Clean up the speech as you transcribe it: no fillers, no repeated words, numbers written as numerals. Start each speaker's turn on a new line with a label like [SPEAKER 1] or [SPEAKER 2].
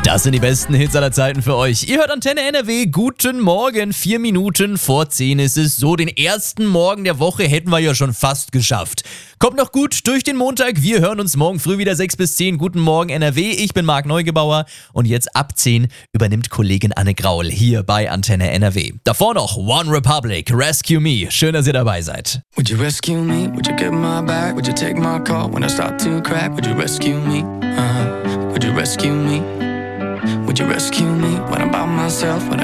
[SPEAKER 1] Das sind die besten Hits aller Zeiten für euch. Ihr hört Antenne NRW. Guten Morgen. 4 Minuten vor 10 ist es so. Den ersten Morgen der Woche hätten wir ja schon fast geschafft. Kommt noch gut durch den Montag. Wir hören uns morgen früh wieder 6 bis 10. Guten Morgen NRW. Ich bin Marc Neugebauer und jetzt ab 10 übernimmt Kollegin Anne Graul hier bei Antenne NRW. Davor noch One Republic, Rescue Me. Schön, dass ihr dabei seid.
[SPEAKER 2] Would you rescue me? Would you get my back? Would you take my call when I start to crack? Would you rescue me? Would you rescue me? Would you rescue me when I'm by myself? When